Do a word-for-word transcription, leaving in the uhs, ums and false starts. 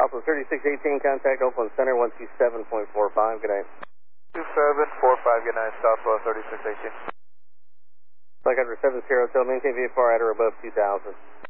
Southwest thirty-six eighteen, contact Oakland Center, one two seven point four five, good night. two seven four five, good night, Southwest thirty-six eighteen. Flight Hunter seven zero, maintain V F R at or above two thousand.